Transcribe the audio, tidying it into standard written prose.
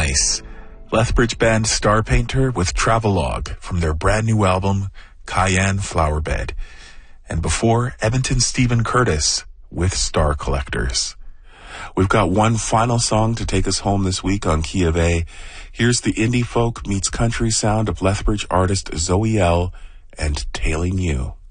Nice. Lethbridge band Star Painter with Travelogue from their brand new album, Cayenne Flowerbed. And before, Edmonton Stephen Curtis with Star Collectors. We've got one final song to take us home this week on Key of A. Here's the indie folk meets country sound of Lethbridge artist Zoe L. and Tailing You.